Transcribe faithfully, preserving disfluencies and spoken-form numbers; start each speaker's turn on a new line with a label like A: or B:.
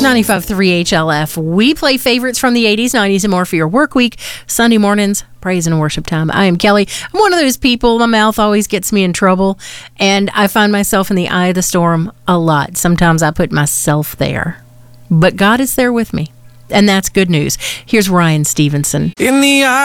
A: ninety-five point three H L F. We play favorites from the eighties, nineties, and more for your work week. Sunday mornings, praise and worship time. I am Kelly. I'm one of those people, my mouth always gets me in trouble, and I find myself in the eye of the storm a lot. Sometimes I put myself there. But God is there with me, and that's good news. Here's Ryan Stevenson.
B: In the eye